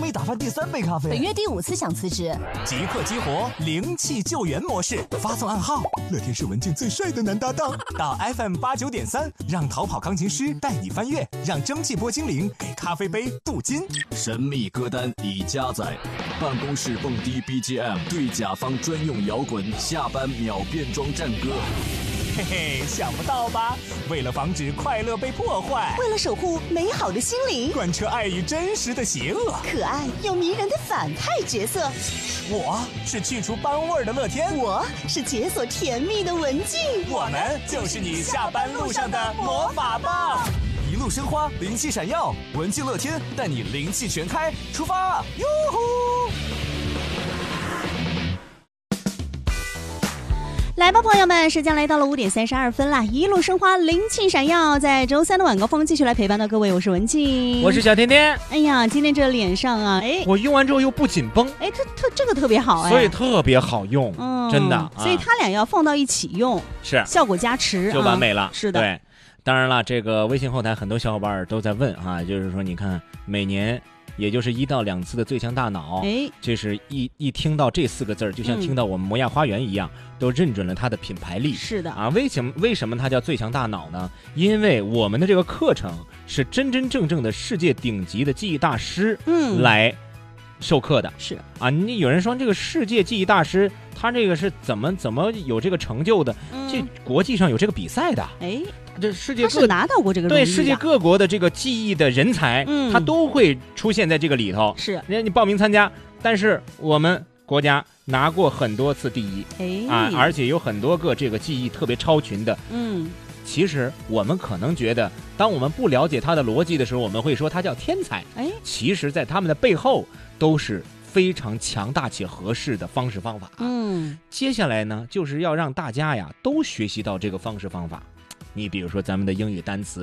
没打翻第3杯咖啡。 本月第5次想辞职， 即刻激活灵气救援模式，发送暗号“乐天是文件最帅的男搭档”到 FM89.3，让逃跑钢琴师带你翻阅，让蒸汽波精灵给咖啡杯镀金。 神秘歌单已加载，办公室蹦迪 BGM 对甲方专用摇滚，下班秒变装战歌。 嘿嘿，想不到吧？为了防止快乐被破坏， 为了守护美好的心灵， 贯彻爱与真实的邪恶， 可爱又迷人的反派角色。 我是去除班味儿的乐天， 我是解锁甜蜜的文静， 我们就是你下班路上的魔法棒。 一路生花，灵气闪耀，文静乐天带你灵气全开，出发！哟呼！ 来吧，朋友们，时间来到了5点32分啦！一路生花，灵气闪耀，在周3的晚高峰继续来陪伴到各位，我是文静， 我是小甜甜。 哎呀，今天这脸上啊， 我用完之后又不紧绷， 这个特别好， 所以特别好用，真的。 所以它俩要放到一起用， 是效果加持就完美了。 是的， 对。当然了，这个微信后台很多小伙伴都在问啊，就是说，你看每年也就是1到2次的最强大脑，这是一听到这4个字，就像听到我们摩亚花园一样，都认准了它的品牌力。 是的啊，为什么它叫最强大脑呢？因为我们的这个课程是真正的世界顶级的记忆大师来授课的。 是啊，你有人说这个世界记忆大师，他这个是怎么有这个成就的？这国际上有这个比赛的。这世界他是拿到过这个荣誉的， 对世界各国的这个记忆的人才，他都会出现在这个里头。 是， 你报名参加，但是我们国家拿过很多次第一，而且有很多个这个记忆特别超群的。其实我们可能觉得，当我们不了解他的逻辑的时候，我们会说他叫天才。其实，在他们的背后都是非常强大且合适的方式方法。接下来呢，就是要让大家呀都学习到这个方式方法。你比如说咱们的英语单词